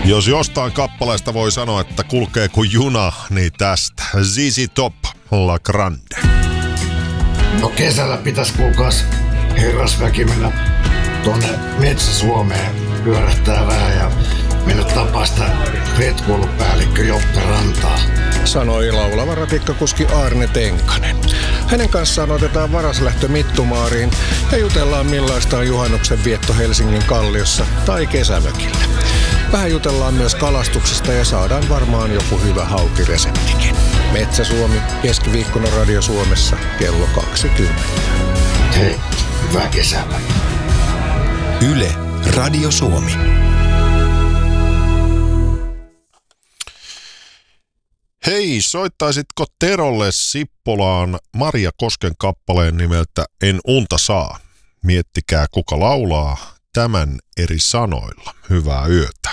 Jos jostain kappaleesta voi sanoa, että kulkee kuin juna, niin tästä. ZZ Top, La Grande. No kesällä pitäisi kuulkaas herrasväki mennä tonne Metsä-Suomeen pyörähtää vähän ja mennä tapaa sitä retkuilupäällikkö Joppe Rantaa. Sanoi laulava ratikkakuski Aarne Tenkanen. Hänen kanssaan otetaan varaslähtö Mittumaariin ja jutellaan millaista on juhannuksen vietto Helsingin Kalliossa tai kesämökillä. Vähän jutellaan myös kalastuksesta ja saadaan varmaan joku hyvä haukireseptikin. Metsä-Suomi, keskiviikkona Radio Suomessa, kello 20. Hei, hyvää kesää. Yle, Radio Suomi. Hei, soittaisitko Terolle Sippolaan Maria Kosken kappaleen nimeltä En unta saa? Miettikää kuka laulaa tämän eri sanoilla. Hyvää yötä.